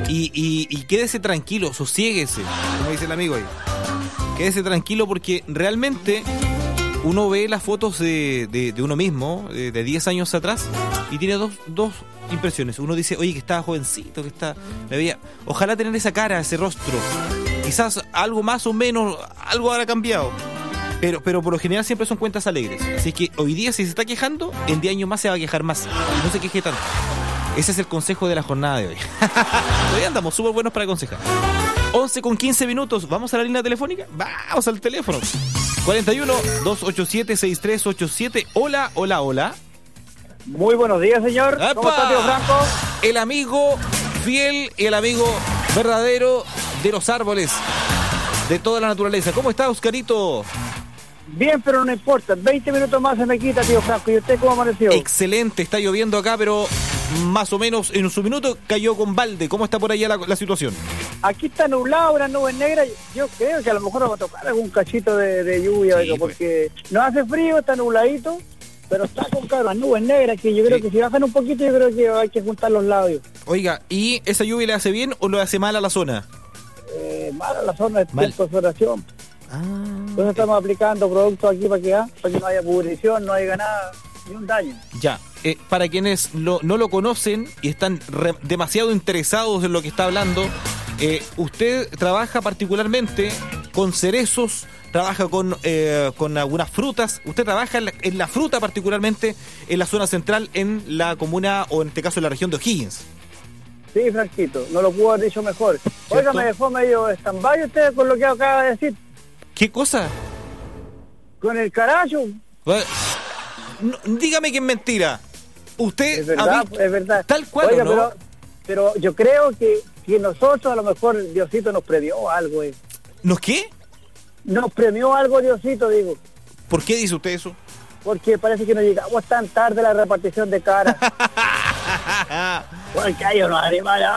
Y quédese tranquilo, sosiéguese, como dice el amigo ahí. Quédese tranquilo porque realmente uno ve las fotos de uno mismo, de 10 años atrás, y tiene dos impresiones. Uno dice, oye, que estaba jovencito, me veía. Ojalá tener esa cara, ese rostro. Quizás algo más o menos, algo habrá cambiado. Pero por lo general siempre son cuentas alegres. Así que hoy día, si se está quejando, en 10 años más se va a quejar más. No se queje tanto. Ese es el consejo de la jornada de hoy. Hoy andamos súper buenos para aconsejar. 11:15. ¿Vamos a la línea telefónica? Vamos al teléfono. 41-287-6387. Hola. Muy buenos días, señor. ¡Epa! ¿Cómo está, tío Franco? El amigo fiel y el amigo verdadero de los árboles, de toda la naturaleza. ¿Cómo está, Oscarito? Bien, pero no importa. 20 minutos más se me quita, tío Franco. ¿Y usted cómo amaneció? Excelente, está lloviendo acá, pero más o menos en su minuto cayó con balde. ¿Cómo está por allá la situación? Aquí está nublado, una nube negra. Yo creo que a lo mejor nos va a tocar algún cachito de lluvia, Sí, porque no hace frío, está nubladito, pero está con las nubes negras, que yo creo que si bajan un poquito, yo creo que hay que juntar los labios. Oiga, ¿y esa lluvia le hace bien o le hace mal a la zona? Mala la zona de perforación. Entonces estamos aplicando productos aquí para que no haya pudrición, no haya nada, ni un daño. Ya, para quienes no lo conocen y están demasiado interesados en lo que está hablando, usted trabaja particularmente con cerezos, trabaja con algunas frutas. Usted trabaja en la fruta particularmente en la zona central, en la comuna, o en este caso en la región de O'Higgins. Sí, Franquito, no lo pudo haber dicho mejor. Oiga, me dejó medio stand-by usted con lo que acaba de decir. ¿Qué cosa? Con el carajo. No, dígame que es mentira. Usted es verdad. Tal cual. Oiga, ¿no? pero yo creo que nosotros, a lo mejor Diosito nos premió algo. ¿Nos qué? Nos premió algo, Diosito, digo. ¿Por qué dice usted eso? Porque parece que no llegamos tan tarde a la repartición de caras. Porque hay unos animales.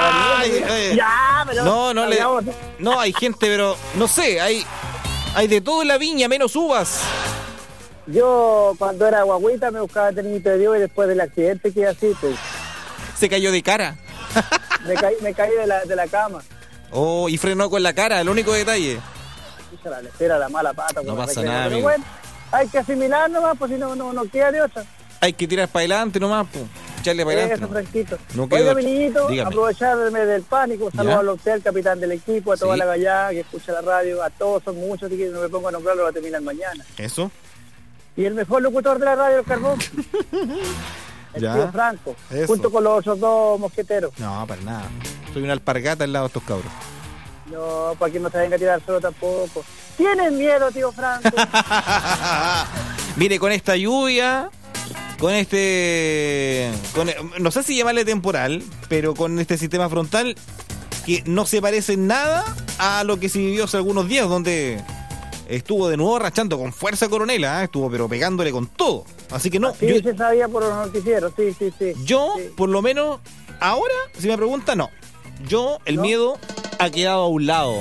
No, hay gente, pero no sé, hay de todo en la viña, menos uvas. Yo, cuando era guaguita, me buscaba tener de Dios, y después del accidente que así, pues. Se cayó de cara. me caí de la cama. Oh, y frenó con la cara, el único detalle. Era la mala pata. No pasa nada, pero amigo. bueno, hay que asimilar nomás, pues si no queda de otra. Hay que tirar para adelante nomás, pues. Echarle para adelante. Eso, Franquito. No Oiga, mi niñito, dígame. aprovecharme del pánico, saludarlo a usted, al capitán del equipo, a toda la gallada que escucha la radio, a todos, son muchos, así que no me pongo a nombrarlo, va a terminar mañana. Eso. Y el mejor locutor de la radio, el Carbón. El tío Franco, eso. Junto con los otros dos mosqueteros. No, para nada. Soy una alpargata al lado de estos cabros. No, para que no se venga a tirar solo tampoco. ¿Tienen miedo, tío Franco? Mire, con esta lluvia, no sé si llamarle temporal, pero con este sistema frontal que no se parece en nada a lo que se vivió hace algunos días, donde estuvo de nuevo rachando con fuerza Coronela, estuvo pero pegándole con todo. Así que no. Sí, se sabía por los noticieros, sí. Yo, por lo menos, ahora, si me pregunta, no. Yo, el miedo ha quedado a un lado.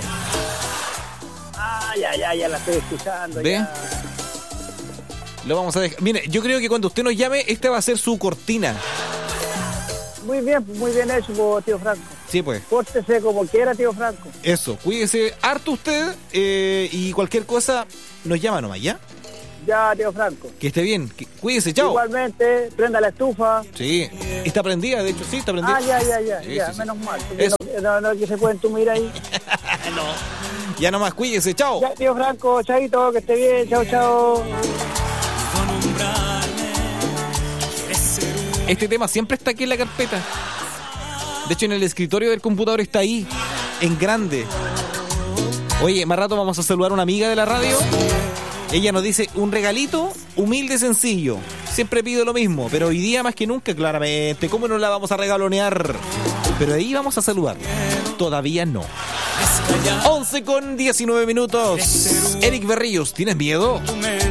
Ya la estoy escuchando. ¿Ve? Ya. Lo vamos a dejar. Mire, yo creo que cuando usted nos llame, esta va a ser su cortina. Muy bien hecho, tío Franco. Sí, pues. Pórtese como quiera, tío Franco. Eso, cuídese harto usted, y cualquier cosa nos llama nomás, ¿ya? Ya, tío Franco. Que esté bien, cuídese, chao. Igualmente, prenda la estufa. Sí, está prendida, de hecho, sí, está prendida. Ya, menos mal. No que se pueden tumir ahí. No, ya nomás, cuídese, chao. Ya, tío Franco, chaito, que esté bien, chao. Este tema siempre está aquí en la carpeta. De hecho, en el escritorio del computador está ahí, en grande. Oye, más rato vamos a saludar a una amiga de la radio. Ella nos dice un regalito humilde, sencillo. Siempre pido lo mismo, pero hoy día más que nunca, claramente. ¿Cómo no la vamos a regalonear? Pero ahí vamos a saludar. Todavía no. 11:19. Eric Berríos, ¿tienes miedo?